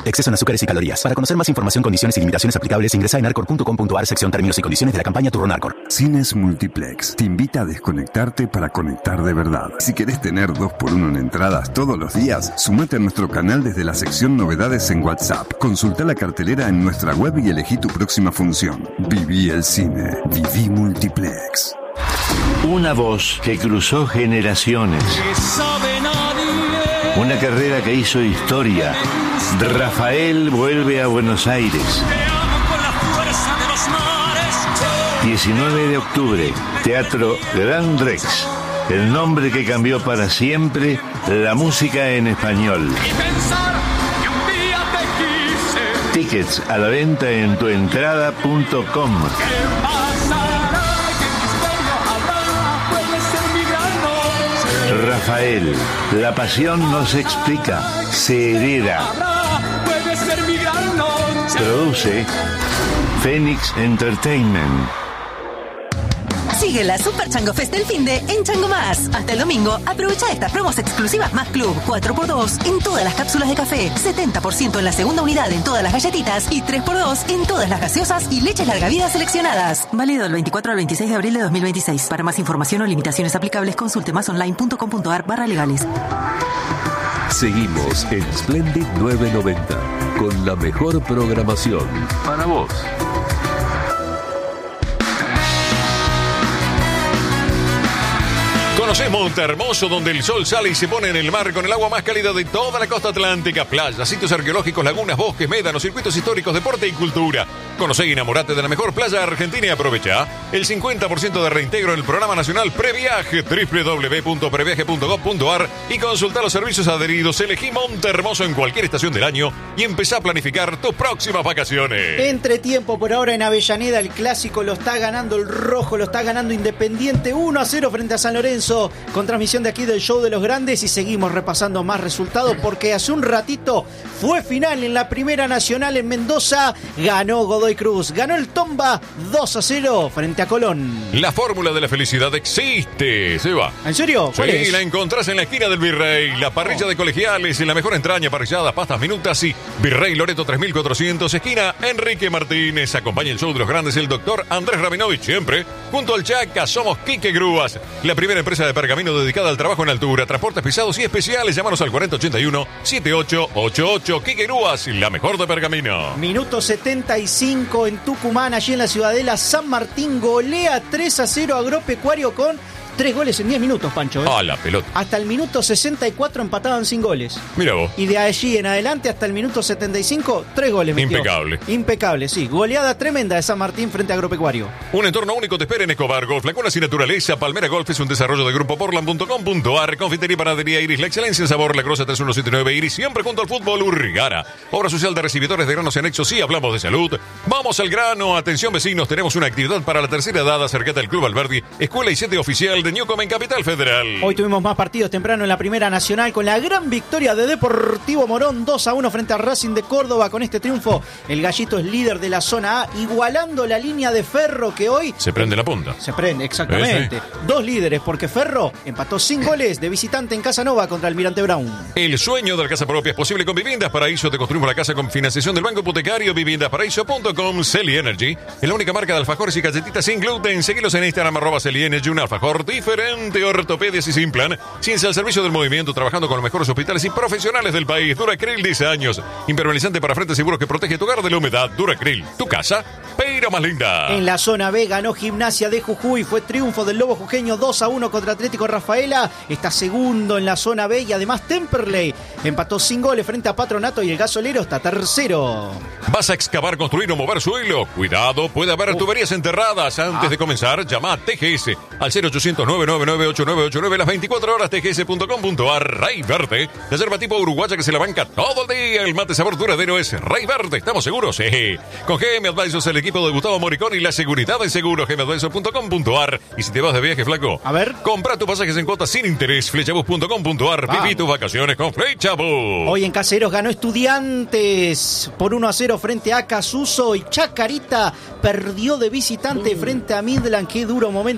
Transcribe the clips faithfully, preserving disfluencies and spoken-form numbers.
exceso en azúcares y calorías. Para conocer más información, condiciones y limitaciones aplicables, ingresa en arcor punto com punto a r sección términos y condiciones de la campaña Turrón Arcor. Cines Multiplex te invita a desconectarte para conectar de verdad. Si querés tener dos por uno en entradas todos los días, sumate a nuestro canal desde la sección Novedades en WhatsApp. Consulta la cartelera en nuestra web y elegí tu próxima función. Viví el cine. Viví Multiplex. Una voz que cruzó generaciones. Una carrera que hizo historia. Rafael vuelve a Buenos Aires. diecinueve de octubre, Teatro Gran Rex. El nombre que cambió para siempre la música en español. Tickets a la venta en tuentrada punto com. Rafael, la pasión no se explica, se hereda. Produce Phoenix Entertainment. Sigue la Super Chango Fest del finde en Chango Más. Hasta el domingo, aprovecha estas promos exclusivas Más Club. cuatro por dos en todas las cápsulas de café, setenta por ciento en la segunda unidad en todas las galletitas y tres por dos en todas las gaseosas y leches larga vida seleccionadas. Válido del veinticuatro al veintiséis de abril de dos mil veintiséis. Para más información o limitaciones aplicables, consulte masonline punto com punto a r barra legales. Seguimos en Splendid novecientos noventa con la mejor programación para vos. Conocemos Montehermoso, donde el sol sale y se pone en el mar con el agua más cálida de toda la costa atlántica. Playas, sitios arqueológicos, lagunas, bosques, médanos, circuitos históricos, deporte y cultura. Conocé y enamorate de la mejor playa argentina y aprovecha el cincuenta por ciento de reintegro en el programa nacional Previaje. doble u doble u doble u punto previaje punto gov punto a r y consulta los servicios adheridos. Elegí Montehermoso en cualquier estación del año y empezá a planificar tus próximas vacaciones. Entretiempo por ahora en Avellaneda. El clásico lo está ganando el rojo, lo está ganando Independiente uno a cero frente a San Lorenzo. Con transmisión de aquí del Show de los Grandes y seguimos repasando más resultados porque hace un ratito fue final en la Primera Nacional en Mendoza. Ganó Godoy Cruz, ganó el Tomba dos a cero frente a Colón. La fórmula de la felicidad existe, Seba. ¿En serio? ¿Cuál sí, es? La encontrás en la esquina del Virrey. La parrilla de colegiales y la mejor entraña, parrilladas, pastas, minutas y Virrey Loreto tres mil cuatrocientos, esquina Enrique Martínez. Acompaña el Show de los Grandes el doctor Andrés Rabinovich, siempre junto al Chaca. Somos Quique Grúas, la primera empresa de pergamino dedicada al trabajo en altura, transportes pesados y especiales. Llámanos al cuarenta ochenta y uno setenta y ocho ochenta y ocho. Quique Grúas, la mejor de pergamino. Minuto setenta y cinco en Tucumán, allí en la Ciudadela. San Martín golea tres a cero Agropecuario con tres goles en diez minutos, Pancho. ¿eh? Ah, la pelota. Hasta el minuto sesenta y cuatro empataban sin goles. Mira vos. Y de allí en adelante hasta el minuto setenta y cinco, tres goles metió. Impecable. Impecable, sí. Goleada tremenda de San Martín frente a Agropecuario. Un entorno único te espera en Escobar Golf. Lagunas y naturaleza. Palmera Golf es un desarrollo de grupo portland punto com punto a r. Confitería y panadería Iris. La excelencia en sabor. La Grosa tres uno siete nueve Iris. Siempre junto al fútbol. Urrigara. Obra social de recibidores de granos y anexos. Sí, hablamos de salud. Vamos al grano. Atención, vecinos. Tenemos una actividad para la tercera edad. Acércate al Club Alberdi. Escuela y sede oficial de Newcomb en Capital Federal. Hoy tuvimos más partidos temprano en la Primera Nacional con la gran victoria de Deportivo Morón dos a uno frente a Racing de Córdoba. Con este triunfo el Gallito es líder de la zona A, igualando la línea de Ferro que hoy se prende la punta. Se prende, exactamente. ¿Eh, sí? Dos líderes porque Ferro empató sin goles de visitante en Casanova contra Almirante Brown. El sueño de la casa propia es posible con Viviendas Paraíso. Te construimos la casa con financiación del Banco Hipotecario. Viviendas Paraíso punto com. Celi Energy es la única marca de alfajores y galletitas sin gluten. Seguilos en Instagram arroba Celi Energy. Un alfajor diferente. Ortopedias y sin plan. Ciencia al servicio del movimiento, trabajando con los mejores hospitales y profesionales del país. Duracril, diez años. Impermeabilizante para frente seguro que protege tu hogar de la humedad. Duracril, tu casa, pero más linda. En la zona B ganó Gimnasia de Jujuy. Fue triunfo del Lobo Jujeño dos a uno contra Atlético Rafaela. Está segundo en la zona B y además Temperley empató sin goles frente a Patronato y el Gasolero está tercero. ¿Vas a excavar, construir o mover suelo? Cuidado, puede haber tuberías enterradas. Antes ah. de comenzar, llama a T G S al cero ochocientos nueve nueve nueve ocho nueve ocho nueve las veinticuatro horas. T G S punto com punto a r. Rey Verde, la yerba tipo uruguaya que se la banca todo el día. El mate sabor duradero es Rey Verde. ¿Estamos seguros? Sí. Con G M Advisors, el equipo de Gustavo Moricón y la seguridad de seguro. G M Advisors punto com punto a r. Y si te vas de viaje, flaco, a ver, compra tus pasajes en cuotas sin interés. Flechabus punto com punto a r. Viví tus vacaciones con Flechabus. Hoy en Caseros ganó Estudiantes por uno a cero frente a Casuso y Chacarita perdió de visitante uh. frente a Midland. Qué duro momento el del Otra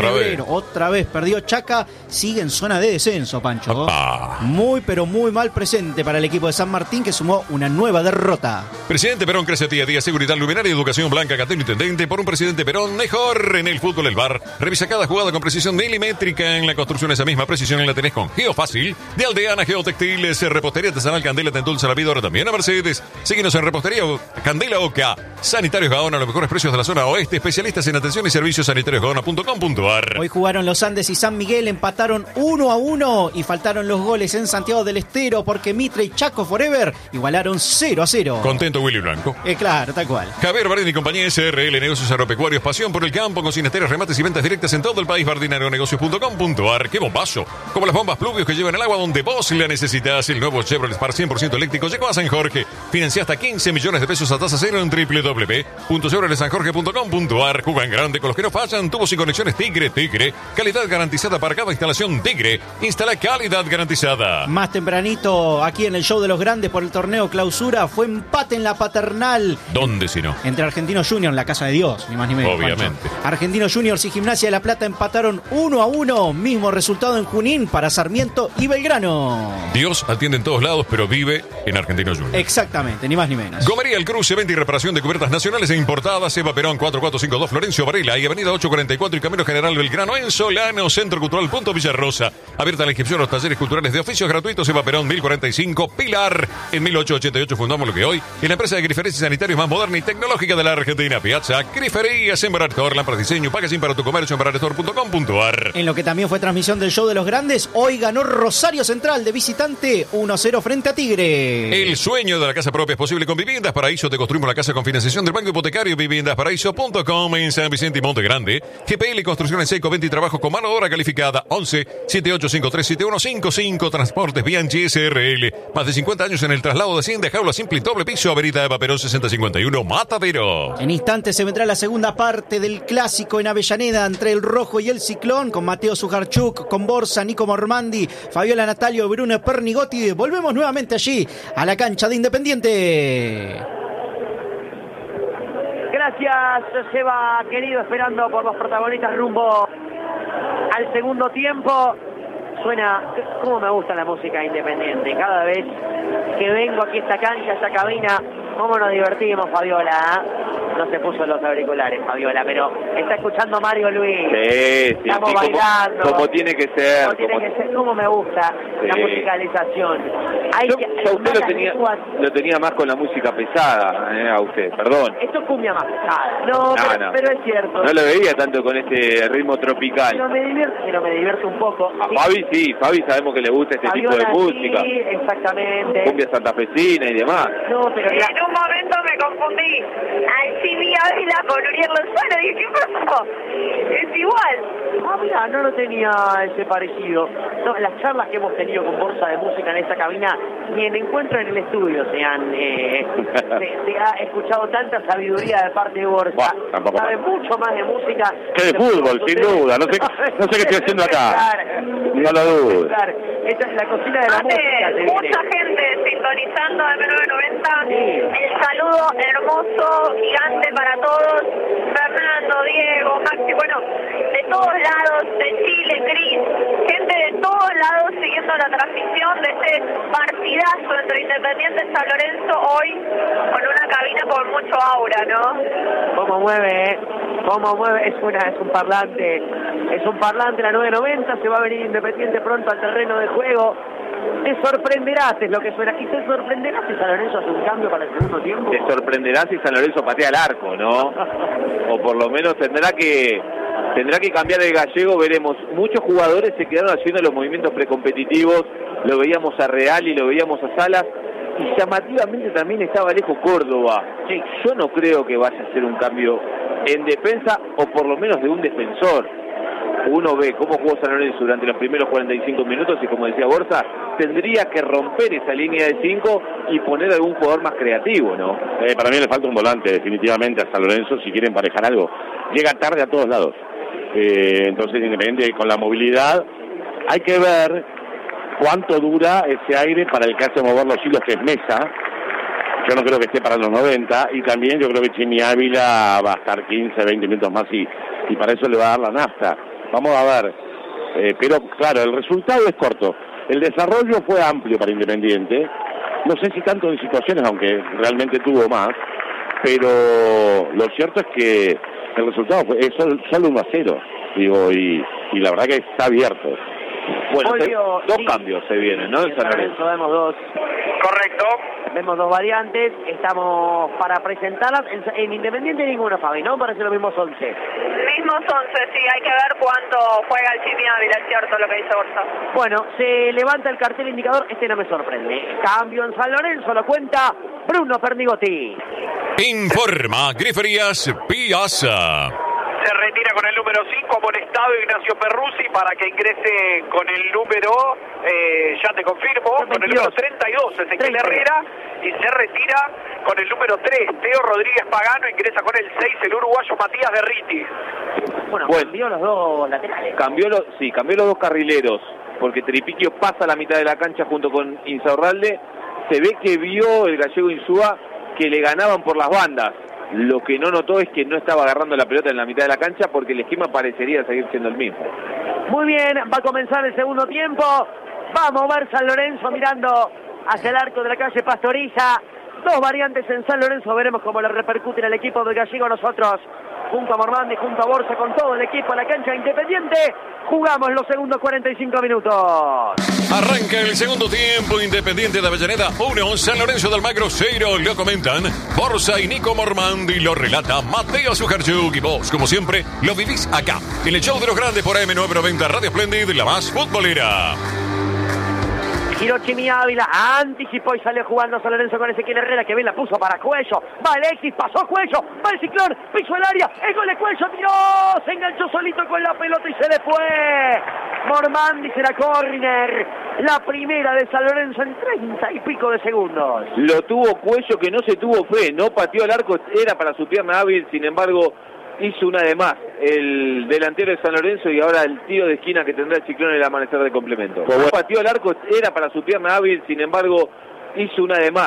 Febrero. Otra vez perdió Chaca, sigue en zona de descenso, Pancho. Opa. Muy, pero muy mal presente para el equipo de San Martín, que sumó una nueva derrota. Presidente Perón crece día a día. Seguridad, luminaria, educación blanca, cateno y tendente. Por un presidente Perón mejor en el fútbol, el V A R. Revisa cada jugada con precisión milimétrica. En la construcción, esa misma precisión la tenés con Geofácil. De Aldeana Geotextiles, repostería artesanal Candela, te endulza la vida, ahora también a Mercedes. Síguenos en repostería Candela Oca. Sanitarios Gaona, los mejores precios de la zona oeste. Especialistas en atención y servicios sanitarios gaona punto com punto a r. Hoy jugaron los Andes y San Miguel, empataron uno a uno y faltaron los goles en Santiago del Estero porque Mitre y Chaco Forever igualaron cero a cero. Contento Willy Blanco. Eh, claro, tal cual. Javier Bardini y compañía S R L, negocios agropecuarios, pasión por el campo, cocineteros, remates y ventas directas en todo el país. Bardinario negocios punto com punto a r. ¡Qué bombazo! Como las bombas pluvios que llevan el agua donde vos la necesitas. El nuevo Chevrolet Spark cien por ciento eléctrico llegó a San Jorge. Financia hasta quince millones de pesos a tasa cero en doble u doble u doble u punto chevrolet san jorge punto com punto a r. Juega en grande con los que no fallan. Tubos y conexiones Tigre, Tigre. Calidad garantizada para cada instalación Tigre. Instala calidad garantizada. Más tempranito, aquí en el show de los grandes por el torneo clausura, fue empate en la Paternal. ¿Dónde si no? Entre Argentinos Juniors, la casa de Dios, ni más ni menos. Obviamente. Pancho. Argentinos Juniors y Gimnasia de La Plata empataron uno a uno. Mismo resultado en Junín para Sarmiento y Belgrano. Dios atiende en todos lados, pero vive en Argentinos Juniors. Exactamente, ni más ni menos. Gomería El Cruce, venta y reparación de cubiertas nacionales e importadas. Eva Perón cuatro cuatro cinco dos, Florencio Varela y Avenida ocho cuarenta y cuatro y Camino General Belgrano en Solano, Centro Cultural Punto Villarrosa. Abierta la inscripción a los talleres culturales de oficios gratuitos. Eva Perón mil cuarenta y cinco, Pilar. En mil ochocientos ochenta y ocho fundamos lo que hoy es la empresa de griferías y sanitarios más moderna y tecnológica de la Argentina. Piazza Griferías en Barador, lámparas diseño, packaging para tu comercio en barador punto com punto a r. En lo que también fue transmisión del show de los grandes, hoy ganó Rosario Central de visitante uno a cero frente a Tigre. El sueño de la casa propia es posible con Viviendas Paraíso. Te construimos la casa con financiación del Banco Hipotecario. Viviendas Paraíso punto com en San Vicente y Monte Grande. G P L Construcción en Seco, venta y trabajo con mano de obra calificada. once, setenta y ocho cincuenta y tres, setenta y uno cincuenta y cinco. Transportes Bianchi S R L. Más de cincuenta años en el traslado de Hacienda, jaula simple y doble piso. Avenida Eva Perón sesenta cincuenta y uno, Matadero. En instantes se vendrá la segunda parte del clásico en Avellaneda entre el Rojo y el Ciclón, con Mateo Sujarchuk, con Borsa, Nico Mormandi, Fabiola Natalio, Bruno Pernigotti. Volvemos nuevamente allí a la cancha de Independiente. Gracias, Seba, querido, esperando por los protagonistas rumbo al segundo tiempo. Suena, como me gusta la música independiente. Cada vez que vengo aquí a esta cancha, a esta cabina, cómo nos divertimos, Fabiola. ¿eh? No se puso los auriculares, Fabiola, pero está escuchando Mario Luis. Sí, sí, estamos sí, bailando. Como, como tiene que ser. Como tiene como... que ser, como me gusta sí. la musicalización. Hay yo, que, yo a usted lo tenía, lenguas... lo tenía más con la música pesada, eh, a usted, perdón. Esto es cumbia más pesada. No, no, pero, no. pero es cierto. No lo veía tanto con este ritmo tropical. Pero me divierte, pero me divierte un poco. A Fabi sí, Fabi sabemos que le gusta este Fabiola, tipo de música. Sí, exactamente. Cumbia santafesina y demás. No, pero la... En un momento me confundí. Alcibí Ávila con Uriel Lozano. Dije, ¿qué pasó? Es igual. Ah, mira, no lo tenía ese parecido. No, las charlas que hemos tenido con Borsa de Música en esta cabina ni en encuentro en el estudio se han eh, se, se ha escuchado tanta sabiduría de parte de Borsa. Bueno, sabe mucho más de música que de fútbol, sin duda. No sé, no sé qué estoy haciendo acá. No lo dudo. Esta es la cocina de la Ante música. Mucha gente sintonizando de mil novecientos noventa. Sí. El saludo hermoso, gigante para todos. Fernando, Diego, Maxi, bueno, de todos lados, de Chile, Cris, gente de todos lados siguiendo la transmisión de este partidazo entre Independiente y San Lorenzo hoy con una cabina con mucho aura, ¿no? ¿Cómo mueve, eh? ¿Cómo mueve? Es, una, es un parlante, es un parlante la nueve noventa, se va a venir Independiente pronto al terreno de juego. Te sorprenderás, es lo que suena. Y te sorprenderás si San Lorenzo hace un cambio para el segundo tiempo. Te sorprenderás si San Lorenzo patea al arco, ¿no? O por lo menos tendrá que tendrá que cambiar el gallego, veremos. Muchos jugadores se quedaron haciendo los movimientos precompetitivos. Lo veíamos a Real y lo veíamos a Salas. Y llamativamente también estaba Alejo Córdoba. Sí, yo no creo que vaya a ser un cambio en defensa, o por lo menos de un defensor. Uno ve cómo jugó San Lorenzo durante los primeros cuarenta y cinco minutos y, como decía Borsa, tendría que romper esa línea de cinco y poner algún jugador más creativo, ¿no? Eh, para mí le falta un volante, definitivamente, a San Lorenzo, si quiere emparejar algo. Llega tarde a todos lados. Eh, entonces, independiente con la movilidad, hay que ver cuánto dura ese aire para el que hace mover los hilos, que es Mesa. Yo no creo que esté para los noventa, y también yo creo que Jimmy Ávila va a estar quince, veinte minutos más y, y para eso le va a dar la nafta. Vamos a ver. Eh, pero claro, el resultado es corto. El desarrollo fue amplio para Independiente. No sé si tanto en situaciones, aunque realmente tuvo más. Pero lo cierto es que el resultado fue, es solo, solo uno a cero. Digo, y, y la verdad que está abierto. Bueno, Olio, dos sí. cambios se vienen, ¿no? En San Lorenzo vemos dos. Correcto. Vemos dos variantes, estamos para presentarlas. En, en Independiente ninguno, Fabi, ¿no? Parece los mismos once. Mismos once, sí, hay que ver cuánto juega el Jimmy Ávila, es cierto lo que dice Borja. Bueno, se levanta el cartel indicador, este no me sorprende. Cambio en San Lorenzo, lo cuenta Bruno Pernigotti. Informa Griferías Piazza. Se retira con el número cinco, amonestado Ignacio Perruzzi para que ingrese con el número, eh, ya te confirmo, con el número treinta y dos, Ezequiel Herrera, y se retira con el número tres, Teo Rodríguez Pagano, ingresa con el seis, el uruguayo Matías Derriti. Bueno, Bueno. cambió los dos laterales. Cambió los, sí, cambió los dos carrileros, porque Tripiquio pasa a la mitad de la cancha junto con Insaurralde. Se ve que vio el gallego Insúa que le ganaban por las bandas. Lo que no notó es que no estaba agarrando la pelota en la mitad de la cancha, porque el esquema parecería seguir siendo el mismo. Muy bien, va a comenzar el segundo tiempo. Va a mover San Lorenzo mirando hacia el arco de la calle Pastoriza. Dos variantes en San Lorenzo, veremos cómo le repercute en el equipo del gallego. Nosotros, junto a Mormandi, junto a Borja, con todo el equipo en la cancha Independiente, jugamos los segundos cuarenta y cinco minutos. Arranca el segundo tiempo, Independiente de Avellaneda uno, San Lorenzo de Almagro cero, lo comentan Borja y Nico Mormandi, lo relata Mateo Sujarchuk, y vos, como siempre, lo vivís acá, en el show de los grandes por A M novecientos noventa Radio Splendid, la más futbolera. Giró Jimmy Ávila, anticipó y salió jugando San Lorenzo con Ezequiel Herrera, que bien la puso para Cuello. Va Alexis, pasó Cuello, va el Ciclón, pisó el área, el gol de Cuello, tiró, se enganchó solito con la pelota y se le fue. Mormandi será córner, la primera de San Lorenzo en treinta y pico de segundos. Lo tuvo Cuello, que no se tuvo fe, no pateó el arco, era para su pierna hábil, sin embargo hizo una de más el delantero de San Lorenzo, y ahora el tiro de esquina que tendrá el Ciclón en el amanecer de complemento. No pateó el arco, era para su pierna hábil, sin embargo hizo una de más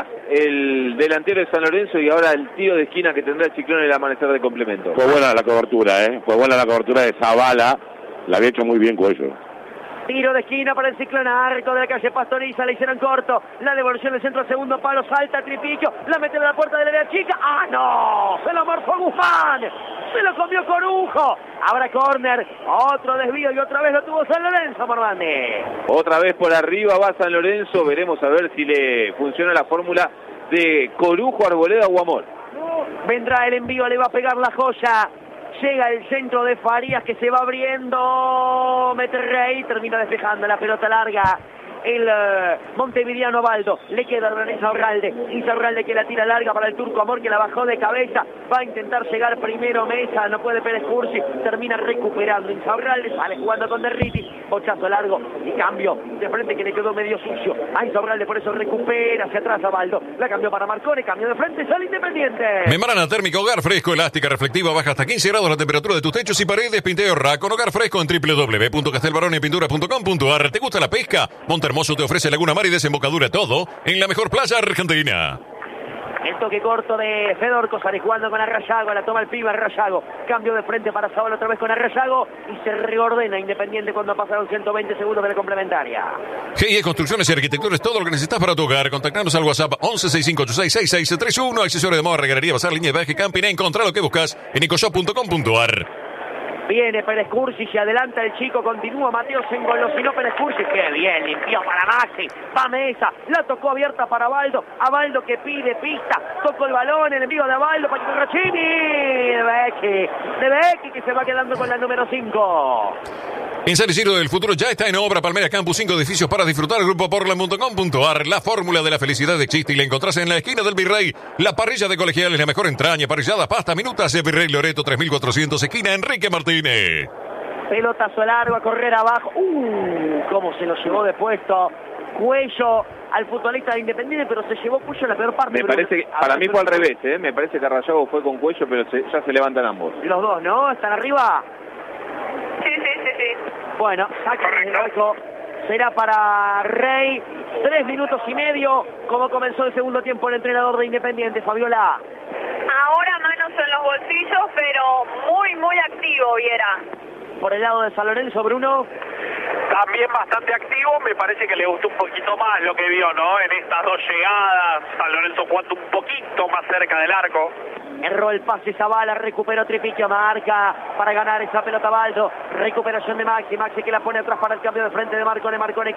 el delantero de San Lorenzo, y ahora el tiro de esquina que tendrá el Ciclón en el amanecer de complemento. Fue buena la cobertura, ¿eh? Fue buena la cobertura de Zavala. La había hecho muy bien Cuello. Tiro de esquina para el Ciclón, arco de la calle Pastoriza, le hicieron corto, la devolución del centro al segundo palo, salta Tripiquio, la mete a la puerta de la área chica, ¡ah no! Se lo morfó Guzmán, se lo comió Corujo, ahora córner, otro desvío y otra vez lo tuvo San Lorenzo, Mormandi. Otra vez por arriba va San Lorenzo, veremos a ver si le funciona la fórmula de Corujo, Arboleda o Amor. Vendrá el envío, le va a pegar la joya. Llega el centro de Farías, que se va abriendo. Mete Rey, termina despejando la pelota larga. El uh, montevideano Baldo, le queda a Insaurralde, Insaurralde que la tira larga para el turco Amor, que la bajó de cabeza, va a intentar llegar primero Mesa, no puede Pérez Cursi, termina recuperando Insaurralde, sale jugando con Derriti, bochazo largo y cambio de frente que le quedó medio sucio a Insaurralde, por eso recupera hacia atrás a Baldo, la cambió para Marcone, cambio de frente, sale Independiente. Membrana térmica Hogar Fresco, elástica, reflectiva, baja hasta quince grados la temperatura de tus techos y paredes, pinteo Rack con Hogar Fresco en doble u doble u doble u punto castelbarone pintura punto com punto a r. ¿Te gusta la pesca? Monte Hermoso te ofrece Laguna Mar y desembocadura, todo en la mejor playa argentina. El toque corto de Fedorco, sale jugando con Arrayago, la toma el pibe Arrayago, cambio de frente para Zavala otra vez con Arrayago y se reordena Independiente cuando pasaron ciento veinte segundos de la complementaria. G I E Construcciones y Arquitectura es todo lo que necesitas para tu hogar. Contactanos al WhatsApp once sesenta y cinco ochenta y seis sesenta y seis treinta y uno, accesorio de moda, regalería, bazar, línea de viaje, camping, encontrar lo que buscas en ecoshop punto com punto a r. Viene Pérez Cursi, se adelanta el chico, continúa Mateo, se engolosinó Pérez Cursi, qué bien, limpió para Maxi, va Mesa, la tocó abierta para Baldo, a Baldo que pide pista, tocó el balón, el envío de Baldo para Corrachini, de Becchi, de Becchi que se va quedando con la número cinco. En San Isidro del Futuro ya está en obra Palmera Campus, cinco edificios para disfrutar. Grupo Portland punto com punto a r. La fórmula de la felicidad existe y la encontrás en la esquina del Virrey. La parrilla de Colegiales, la mejor entraña, parrillada, pasta, minutas de Virrey Loreto tres mil cuatrocientos, esquina Enrique Martínez. Pelotazo largo a correr abajo. Uh, cómo se lo llevó de puesto. Cuello al futbolista de Independiente, pero se llevó Cuello en la peor parte. Me parece que, para mí fue al revés, ¿eh? Me parece que Arrayago fue con Cuello, pero se, ya se levantan ambos. Los dos, ¿no? ¿Están arriba? Sí, sí, sí, sí. Bueno, saca el arco. Será para Rey. Tres minutos y medio. Como comenzó el segundo tiempo el entrenador de Independiente, Fabiola. Ahora manos en los bolsillos, pero muy, muy activo, Viera. por el lado de San Lorenzo, Bruno. También bastante activo, me parece que le gustó un poquito más lo que vio, ¿no? En estas dos llegadas, San Lorenzo jugando un poquito más cerca del arco. Erró el pase Zavala, recuperó Tripichio, marca para ganar esa pelota Baldo. Recuperación de Maxi, Maxi que la pone atrás para el cambio de frente de Marcone, Marcone